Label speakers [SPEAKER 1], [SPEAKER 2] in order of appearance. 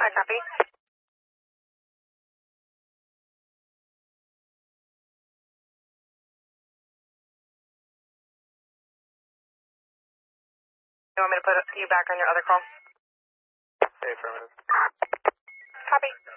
[SPEAKER 1] copy. You want me to put you back on your other call?
[SPEAKER 2] Hey, affirmative.
[SPEAKER 1] Copy.